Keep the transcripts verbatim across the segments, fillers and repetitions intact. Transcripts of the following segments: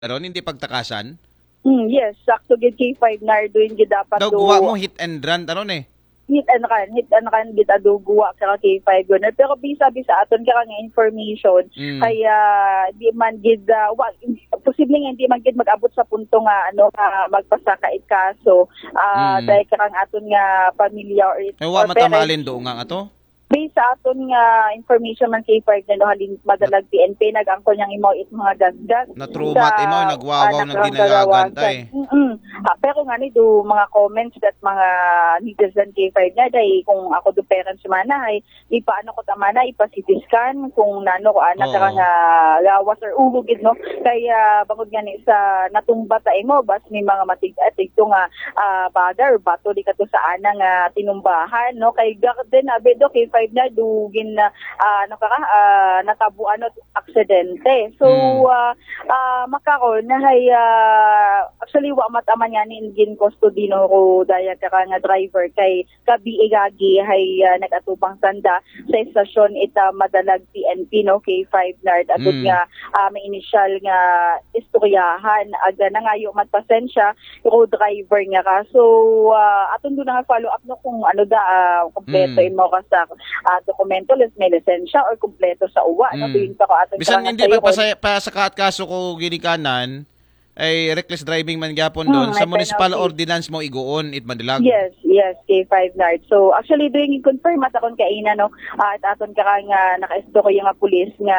Aron hindi pagtakasan. Mm, yes, sakto gid K five na doon gid dapat Daw do. guwa mo hit and run aron eh. Hit and run, hit and run gid ado guwa ka K five gud. Pero bisa bisa aton ka nga information Mm. kaya di man gid uh, wa, posible nga hindi man gid mag-abot sa punto nga ano uh, magpasakait kaso uh, Mm. dahil karang aton nga pamilya or, Ay wa or matamalin do nga ato. based sa aton nga information man K five na no halin madalag P N P nag-angkon yang imo it mga gasgas Natrumat imo nagwawaw ng ginalagan tay. Mm ah, pero nga ni do mga comments that mga netizen K five na day kung ako do parents man ay ipaano ko tama na ipa-C T scan kung nano ko anak ka nga lawas or ugo gid no kaya bangod nga ni sa natumba ta imo bas may mga matig-at ito nga uh, baga or bato di kato sa ana nga tinumbahan no kay garden abi do K five na dugin na uh, ano ka uh, natabuan at aksidente. So mm. uh, uh, makaron na hay uh, actually wa mataman yan ingin custody no ko daya ka nga driver kay kabi igagi hay uh, nagatubang sanda sa estasyon ita madalag P N P no K five nard atud mm. nga uh, may initial nga istoryahan aga na ngayo matpasensya ko driver nga ka. So uh, aton do na nga follow up no kung ano da uh, kompleto mm. imo ka sa uh, dokumento, may lisensya or kumpleto sa uwa. Mm. No? Tuwing pa ko aton bisan hindi pa, pa, pa sa kaso ko ginikanan, ay reckless driving man gyapon doon. Hmm, sa municipal penalty. Ordinance mo iguon it madilag. Yes, yes, K five nard. So actually doing confirm at akon kaina no uh, at aton ka nga naka-istorya nga pulis nga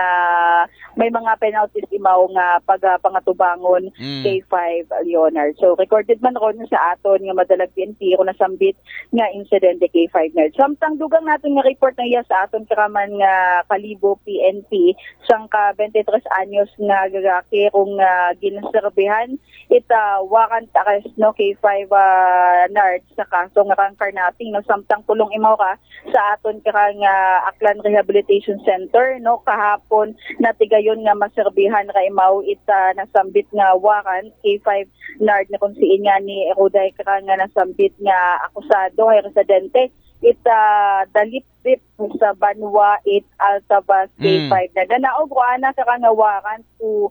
may mga penalties imaw nga pag uh, pangatubangon mm. K five Leonard. So recorded man ron sa aton nga madalag P N P ko nasambit nga insidente K five nard. Samtang dugang naton nga report na iya sa aton karaman nga Kalibo P N P sang ka twenty-tres anyos nga gagaki kung uh, ginserbe ita warrant arrest no K five uh, nard sa kaso nga kang karnating no samtang pulong imaw ka sa aton karang uh, Aklan Rehabilitation Center no kahapon natigayon nga maserbihan ra imaw ita nasambit nga warrant K five nard na kung siin nga ni Eruday karang nga nasambit nga akusado ay residente ita dalip-dip sa Banwa it Altabas K five mm. na ganaog ana karang nga warrant to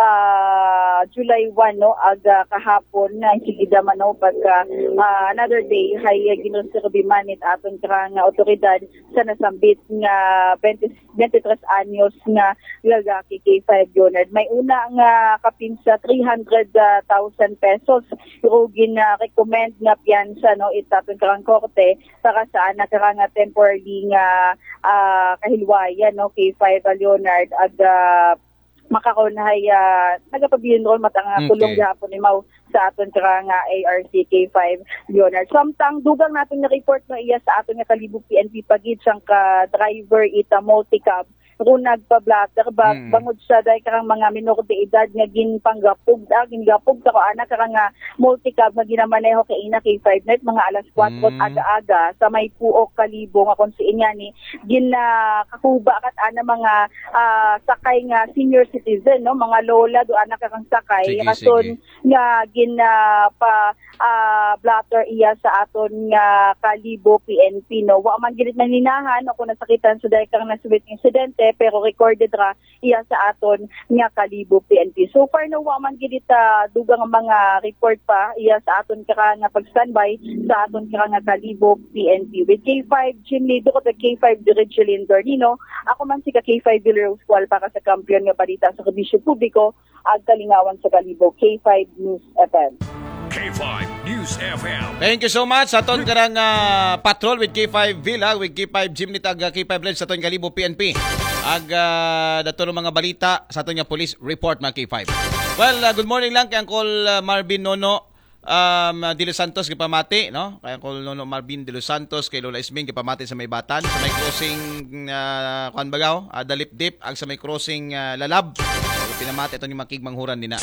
Uh, July one no aga kahapon na sigida man no pagka uh, another day hay ginuserbi man it aton karang otoridad sa nasambit nga twenty-tres anyos nga lalaki K five Leonard may una nga kapinsa three hundred thousand pesos pero gina recommend nga piyansa no it aton karang korte para sa ana karang temporary nga uh, kahilwayan no K five Leonard aga makaron hay uh, nagapabiyon ron matang okay. Tulong gihapon ni Mau sa aton karang uh, A R C K five Leonard. Samtang dugang natin na report na iya sa aton nga Kalibo P N P pagid sang ka driver ita multicab kung nagpa-blatter ba mm. bangod sa dahil karang mga minor de edad nga ginpanggapog ah, gingapog sa ana karang nga multicab nga ginamaneho kay ina K five net mga alas four mm. aga-aga sa may Puok Kalibo nga kung siin nga ni ginakakuba kat ana mga uh, sakay nga senior citizen no mga lola do ana karang sakay kason nga gina pa uh, blatter iya sa aton nga Kalibo P N P no wa man gid maninahan ako nasakitan sa dahil karang nasubit insidente pero recorded ra iya sa aton nga Kalibo P N P. So far no wa man gid ita dugang mga report pa iya sa aton kara nga pag-standby sa aton kara nga Kalibo P N P. With K five Jim Lido ko K five Dirigilin Dornino, ako man si ka K five Villarreal Squall para sa kampiyon nga balita sa kabisyo publiko ag kalingawan sa Kalibo K five News F M. K five News F M. Thank you so much sa aton karang uh, patrol with K five Villa with K five Jim nitag uh, K five Lens sa aton Kalibo P N P. Ag uh, dato mga balita sa aton nga police report mga K five. Well, uh, good morning lang kay Uncle uh, Marvin Nono um, De Los Santos kay pamati, no? Kay Uncle Nono Marvin De Los Santos kay Lola Isming kay pamati sa may Batan sa may crossing uh, kuan bagaw, uh, Dalip-dip ag sa may crossing uh, Lalab. Pinamati ito ni makigmanghuran din na.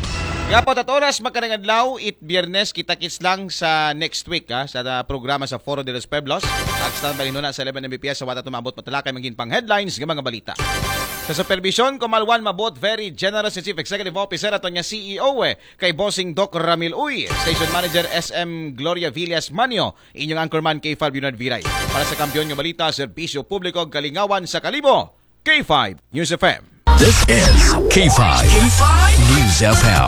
Nga po, tat oras magkarang adlaw, it biyernes, kita-kits lang sa next week ha, sa uh, programa sa Foro de los Pueblos. At standby na sa eleven M B P S sa wata tumabot matalakay maging pang headlines ng mga balita. Sa supervision, kumalwan mabot, very generous Chief Executive Officer ato niya C E O eh, kay Bossing Doc Ramil Uy, Station Manager S M Gloria Villas Manio, inyong anchorman K five Leonard Viray. Para sa kampiyon ng balita, serbisyo publiko, kalingawan sa Kalibo, K five News F M. This is K five, K five News News F M.